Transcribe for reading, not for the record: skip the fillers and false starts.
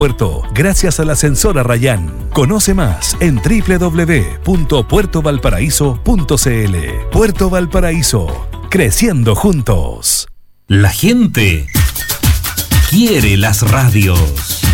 Puerto, gracias al ascensor Arrayán. Conoce más en www.puertovalparaíso.cl. Puerto Valparaíso, creciendo juntos. La gente quiere las radios.